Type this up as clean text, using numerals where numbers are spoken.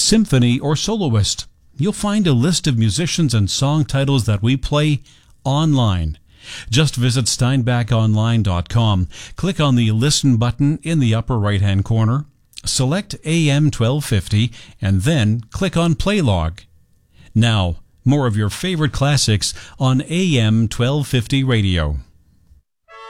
symphony, or soloist. You'll find a list of musicians and song titles that we play online. Just visit steinbachonline.com, click on the Listen button in the upper right-hand corner, select AM 1250, and then click on Play Log. Now, more of your favorite classics on AM 1250 radio.